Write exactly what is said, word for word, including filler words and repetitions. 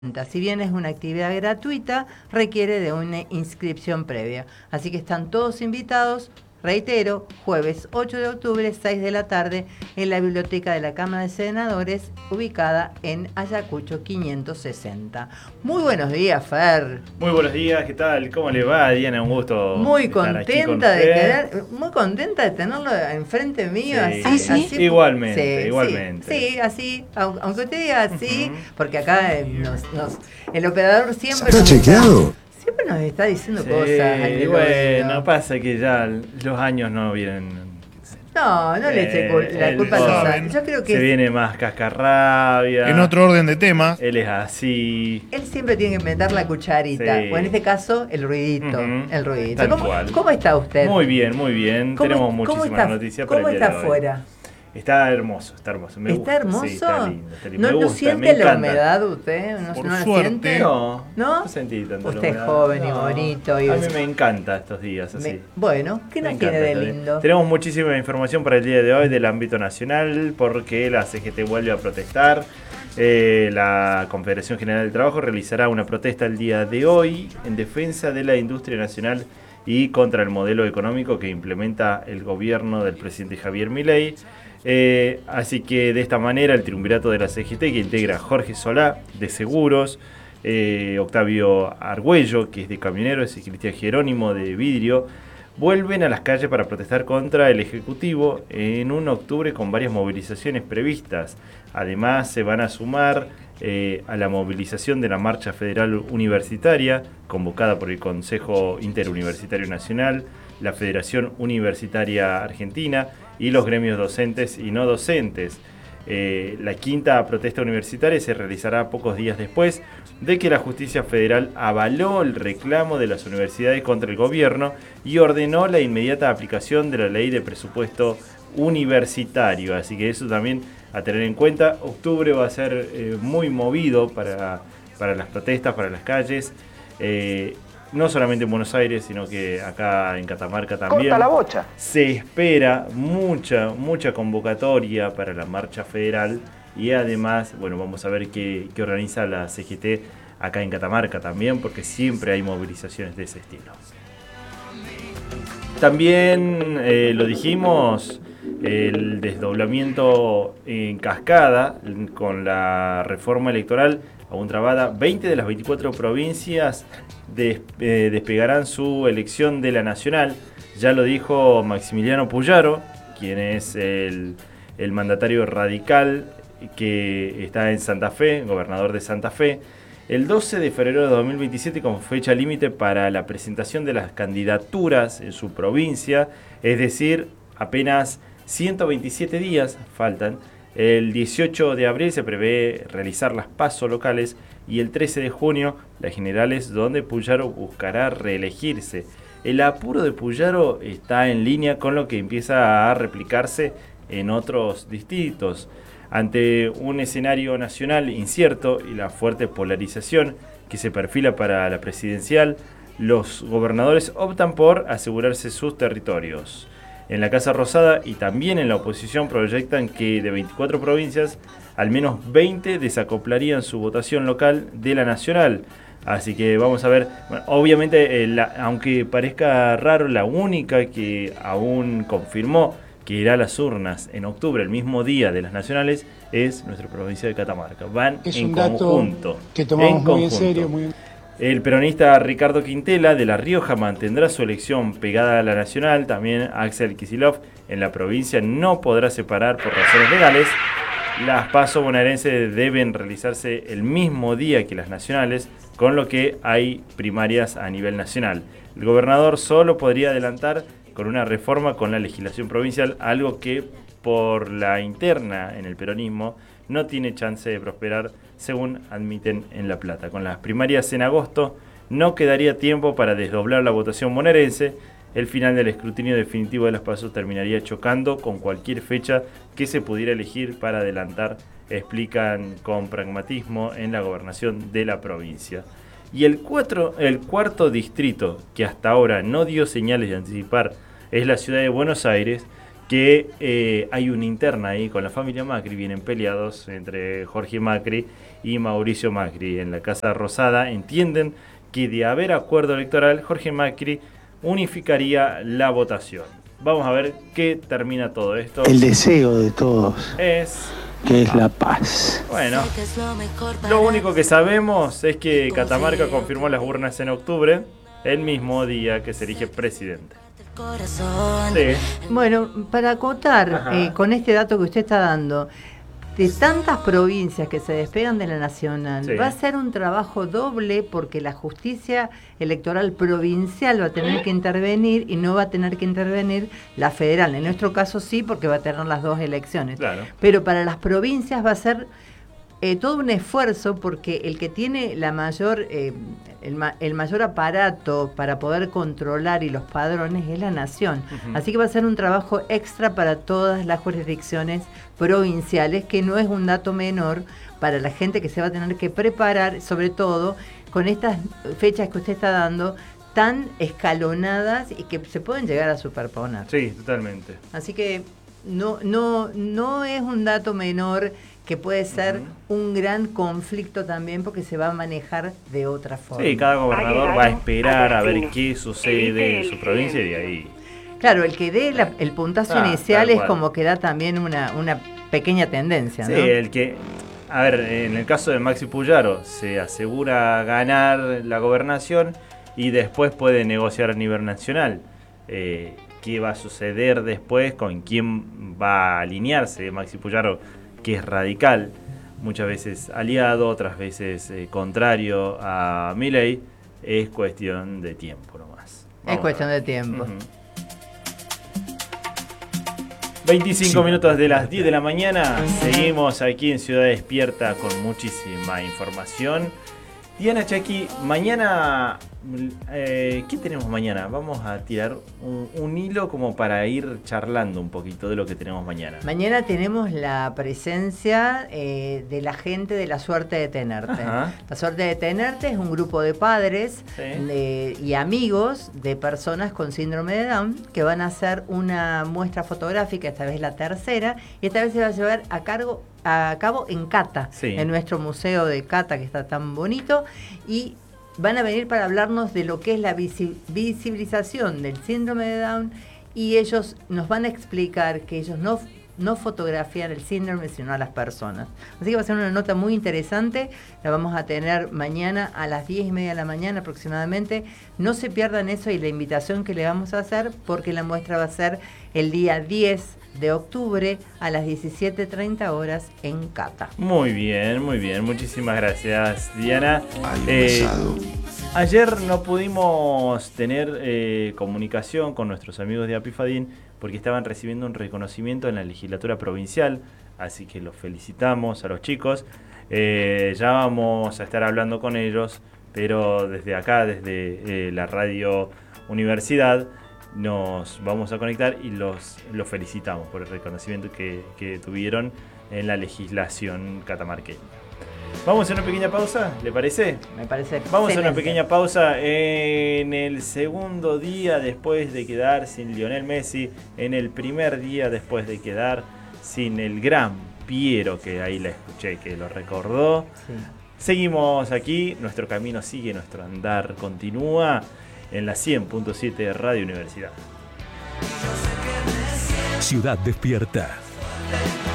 Si bien es una actividad gratuita, requiere de una inscripción previa. Así que están todos invitados, reitero, jueves ocho de octubre, seis de la tarde, en la Biblioteca de la Cámara de Senadores, ubicada en Ayacucho quinientos sesenta. Muy buenos días, Fer. Muy buenos días, ¿qué tal? ¿Cómo le va, Diana? Un gusto. Muy estar aquí con contenta de usted. tener, muy contenta de tenerlo enfrente mío, Sí, así, sí. así. Igualmente, Sí, igualmente. Sí, sí, así, au- aunque usted diga así, Ujú. porque acá eh, nos, nos, el operador siempre ¿Está nos chequeado? siempre nos está diciendo Sí, cosas al y bueno, oído. pasa que ya los años no vienen. No, no le eche cul- Eh, la él culpa a los saben, años. Yo creo que se es- viene más cascarrabia. En otro orden de temas, Él es así. él siempre tiene que meter la cucharita, Sí. o en este caso el ruidito, Ujú, el ruidito. tal ¿Cómo, cual. cómo está usted? Muy bien, muy bien. ¿Cómo- Tenemos cómo muchísimas está- noticias para ¿Cómo el día está de hoy. afuera? Está hermoso, está hermoso. Me ¿Está gusta. hermoso? Sí, está lindo, está lindo. ¿No, me ¿no gusta, siente me la encanta. humedad usted? ¿No, Por no la suerte. siente? No, ¿No? no sentí tanto. Usted la es humedad. joven y No. bonito y a es- mí me encanta estos días así. Me- bueno, ¿qué Me nos tiene encanta de estos días. lindo? Tenemos muchísima información para el día de hoy del ámbito nacional porque la C G T vuelve a protestar. Eh, la Confederación General del Trabajo realizará una protesta el día de hoy en defensa de la industria nacional y contra el modelo económico que implementa el gobierno del presidente Javier Milei. Eh, así que de esta manera el triunvirato de la C G T, que integra Jorge Solá de Seguros, eh, Octavio Argüello, que es de Camioneros, y Cristian Jerónimo de Vidrio, vuelven a las calles para protestar contra el Ejecutivo en un octubre con varias movilizaciones previstas. Además se van a sumar eh, a la movilización de la Marcha Federal Universitaria, convocada por el Consejo Interuniversitario Nacional, la Federación Universitaria Argentina y los gremios docentes y no docentes. Eh, la quinta protesta universitaria se realizará pocos días después de que la justicia federal avaló el reclamo de las universidades contra el gobierno y ordenó la inmediata aplicación de la ley de presupuesto universitario. Así que eso también a tener en cuenta. Octubre va a ser eh, muy movido para, para las protestas, para las calles. Eh, no solamente en Buenos Aires, sino que acá en Catamarca también. Corta la bocha. Se espera mucha, mucha convocatoria para la marcha federal y además, bueno, vamos a ver qué, qué organiza la C G T acá en Catamarca también, porque siempre hay movilizaciones de ese estilo. También eh, lo dijimos, el desdoblamiento en cascada con la reforma electoral aún trabada. veinte de las veinticuatro provincias des, eh, despegarán su elección de la nacional. Ya lo dijo Maximiliano Puyaro, quien es el, el mandatario radical que está en Santa Fe, gobernador de Santa Fe. El doce de febrero de dos mil veintisiete, como fecha límite para la presentación de las candidaturas en su provincia, es decir, apenas ciento veintisiete días faltan. El dieciocho de abril se prevé realizar las PASO locales y el trece de junio las generales, donde Puyaro buscará reelegirse. El apuro de Puyaro está en línea con lo que empieza a replicarse en otros distritos. Ante un escenario nacional incierto y la fuerte polarización que se perfila para la presidencial, los gobernadores optan por asegurarse sus territorios. En la Casa Rosada y también en la oposición proyectan que de veinticuatro provincias, al menos veinte desacoplarían su votación local de la nacional. Así que vamos a ver, bueno, obviamente, eh, la, aunque parezca raro, la única que aún confirmó que irá a las urnas en octubre, el mismo día de las nacionales, es nuestra provincia de Catamarca. Van Es en un dato conjunto. que tomamos en muy en conjunto. serio. Muy en... El peronista Ricardo Quintela de La Rioja mantendrá su elección pegada a la nacional. También Axel Kicillof en la provincia no podrá separar por razones legales. Las PASO bonaerenses deben realizarse el mismo día que las nacionales, con lo que hay primarias a nivel nacional. El gobernador solo podría adelantar con una reforma con la legislación provincial, algo que por la interna en el peronismo no tiene chance de prosperar, según admiten en La Plata. Con las primarias en agosto no quedaría tiempo para desdoblar la votación bonaerense. El final del escrutinio definitivo de las PASO terminaría chocando con cualquier fecha que se pudiera elegir para adelantar, explican con pragmatismo en la gobernación de la provincia. Y el, cuatro, el cuarto distrito, que hasta ahora no dio señales de anticipar, es la ciudad de Buenos Aires, que eh, hay una interna ahí con la familia Macri, vienen peleados entre Jorge Macri y Mauricio Macri. En la Casa Rosada entienden que de haber acuerdo electoral, Jorge Macri unificaría la votación. Vamos a ver qué termina todo esto. El deseo de todos es... que es la paz. Bueno, lo único que sabemos es que Catamarca confirmó las urnas en octubre, el mismo día que se elige presidente. Sí. Bueno, para acotar eh, con este dato que usted está dando, de tantas provincias que se despegan de la nacional, sí. va a ser un trabajo doble porque la justicia electoral provincial va a tener que intervenir y no va a tener que intervenir la federal. En nuestro caso sí, porque va a tener las dos elecciones. Claro. Pero para las provincias va a ser eh, todo un esfuerzo porque el que tiene la mayor, eh, el, ma el mayor aparato para poder controlar y los padrones es la nación. Uh-huh. Así que va a ser un trabajo extra para todas las jurisdicciones provinciales, que no es un dato menor para la gente que se va a tener que preparar, sobre todo con estas fechas que usted está dando, tan escalonadas y que se pueden llegar a superponer. Sí, totalmente. Así que no, no, no es un dato menor, que puede ser uh-huh. un gran conflicto también porque se va a manejar de otra forma. Sí, cada gobernador va a esperar a ver qué sucede en su provincia y de ahí. Claro, el que dé la, el puntazo ah, inicial es como que da también una, una pequeña tendencia, ¿no? Sí, el que, a ver, en el caso de Maxi Puyaro, se asegura ganar la gobernación y después puede negociar a nivel nacional. Eh, ¿Qué va a suceder después? ¿Con quién va a alinearse Maxi Puyaro, que es radical? Muchas veces aliado, otras veces eh, contrario a Milei. Es cuestión de tiempo nomás. Vamos, es cuestión de tiempo. Uh-huh. veinticinco minutos de las diez de la mañana. Seguimos aquí en Ciudad Despierta con muchísima información. Diana Chaki, mañana, eh, ¿qué tenemos mañana? Vamos a tirar un, un hilo como para ir charlando un poquito de lo que tenemos mañana. Mañana tenemos la presencia eh, de la gente de La Suerte de Tenerte. Ajá. La Suerte de Tenerte es un grupo de padres sí. de, y amigos de personas con síndrome de Down que van a hacer una muestra fotográfica, esta vez la tercera, y esta vez se va a llevar a cargo a cabo en Cata, sí. en nuestro museo de Cata que está tan bonito, y van a venir para hablarnos de lo que es la visi visibilización del síndrome de Down, y ellos nos van a explicar que ellos no, no fotografían el síndrome sino a las personas. Así que va a ser una nota muy interesante, la vamos a tener mañana a las diez y media de la mañana aproximadamente. No se pierdan eso y la invitación que le vamos a hacer, porque la muestra va a ser el día diez de octubre a las diecisiete treinta horas en Cata. Muy bien, muy bien. Muchísimas gracias, Diana. Eh, ayer no pudimos tener eh, comunicación con nuestros amigos de Apifadín porque estaban recibiendo un reconocimiento en la legislatura provincial, así que los felicitamos a los chicos. Eh, ya vamos a estar hablando con ellos, pero desde acá, desde eh, la Radio Universidad, nos vamos a conectar y los, los felicitamos por el reconocimiento que, que tuvieron en la legislación catamarqueña. Vamos a una pequeña pausa, ¿le parece? Me parece excelente. Vamos a una pequeña pausa en el segundo día después de quedar sin Lionel Messi, en el primer día después de quedar sin el gran Piero, que ahí la escuché, que lo recordó. Sí. Seguimos aquí, nuestro camino sigue, nuestro andar continúa en la cien punto siete de Radio Universidad. Ciudad Despierta.